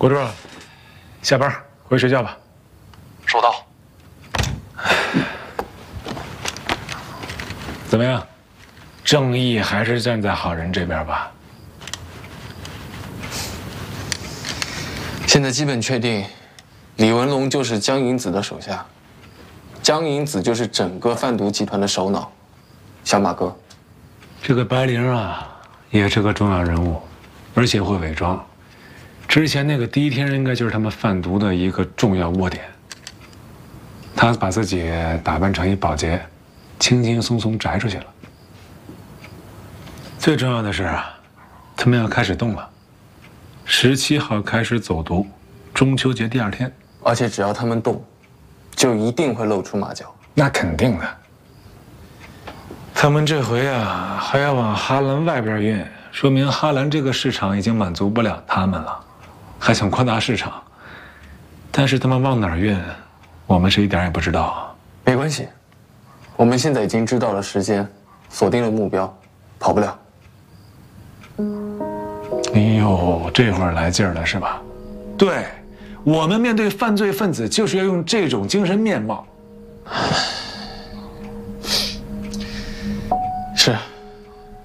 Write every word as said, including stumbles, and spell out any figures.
郭柱，下班回睡觉吧。 收到。 怎么样？正义还是站在好人这边吧？ 现在基本确定，李文龙就是江银子的手下，江银子就是整个贩毒集团的首脑。小马哥， 这个白灵啊，也是个重要人物，而且会伪装。之前那个第一天应该就是他们贩毒的一个重要窝点。他把自己打扮成一保洁，轻轻松松摘出去了。最重要的是啊，他们要开始动了。十七号开始走读，中秋节第二天。 而且只要他们动，就一定会露出马脚。 那肯定的。他们这回啊，还要往哈兰外边运，说明哈兰这个市场已经满足不了他们了，还想扩大市场。但是他们往哪儿运，我们是一点也不知道。 没关系，我们现在已经知道了时间，锁定了目标，跑不了。 哎呦，这会儿来劲儿了是吧？对，我们面对犯罪分子就是要用这种精神面貌。 是。